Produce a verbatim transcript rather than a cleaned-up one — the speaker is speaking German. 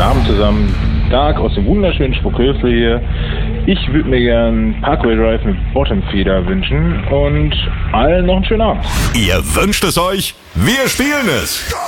Abend zusammen. Dark aus dem wunderschönen Spukhöfle hier. Ich würde mir gern Parkway Drive mit Bottom Feeder wünschen und allen noch einen schönen Abend. Ihr wünscht es euch, wir spielen es.